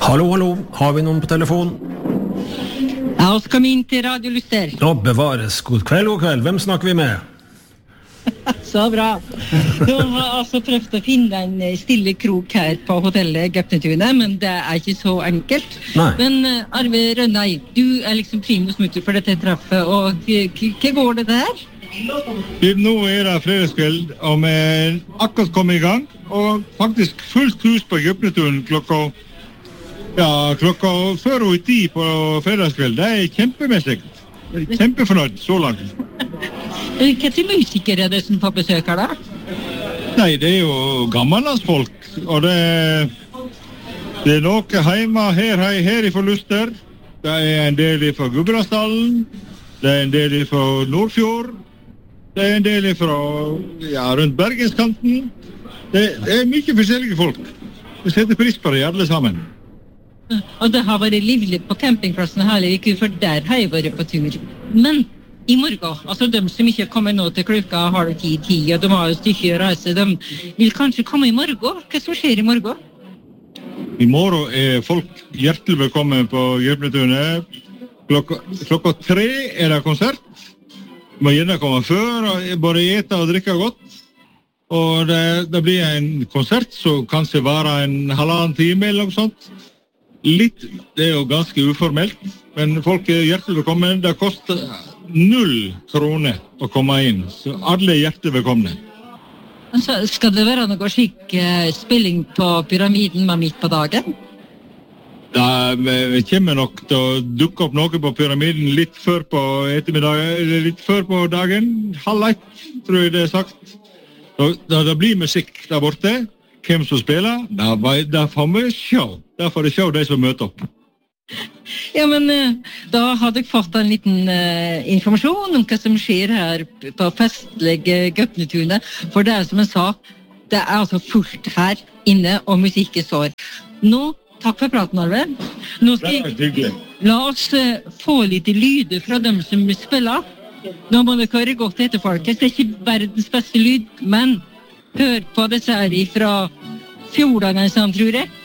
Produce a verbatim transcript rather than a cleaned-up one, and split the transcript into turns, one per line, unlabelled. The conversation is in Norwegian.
Hallo, hallo, har vi noen på telefon?
Ja, oss kom inn til Radio Lyster.
Nå bevares, god kveld, god kveld, hvem snakker vi med?
Så bra. Du har altså prøvd å finne en stille krok her på hotellet Gøpnetunet, men det er ikke så enkelt.
Nei.
Men uh, Arve Rønnei, du er liksom primus motor for dette treffet, og hva går det der?
Nå er det fredagskveld, og vi er akkurat kommet i gang, og faktisk fullt hus på Gøpnetunet klokka, ja, klokka før og i ti på fredagskveld. Det er kjempemessig. Kjempefornøyd så langt.
Hva til musikere er det som får besøk her da?
Nei, det er jo gammellandsfolk, og det, det er noe hjemme her, her, her i Lyster. Det er en del fra Gudbrandsdalen, det er en del fra Nordfjord, det er en del fra, ja, rundt Bergenskanten. Det, det er mye forskjellige folk. Vi setter pris på det alle sammen.
Og det har vært livlig på campingplassen hele uke, for der har jeg vært på tur. Men i morgen, altså de som ikke kommer nå til klokka halv ti, ti, og de har et stykke å reise, de vil kanskje komme i morgen. Hva som skjer i morgen?
I morgen er folk hjertelig velkommen på Gøpnetunet. Klokka, klokka tre er det konsert. Du må gjerne komme før, og bare ete og drikke godt. Og det, det blir en konsert som kanskje varer en halvannen time eller noe sånt. Litt, det er jo ganske uformelt, men folk er hjertelig velkommen. Det koster null kroner å komme inn, så alle er hjertelig velkomne.
Altså, skal det være noe slik uh, spilling på pyramiden med midt på dagen?
Da vi kommer nok til å dukke opp noe på pyramiden litt før på ettermiddagen, eller litt før på dagen, halv ett, tror jeg det er sagt. Da det blir musikk der borte, hvem som spiller, da, da får vi se. Da får vi se de som møter opp.
Ja, men uh, da har dere fått en liten uh, informasjon om hva som skjer her på festlige Gøpnetunet. For det er som jeg sa, det er altså fullt her inne, og musikken står. Nå, takk for praten, Arve. Nå skal jeg, la oss uh, få litt lyder fra dem som spiller. Nå må dere høre godt etter, folkens. Det er ikke verdens beste lyd, men hør på disse her fra fjordene, som tror jeg.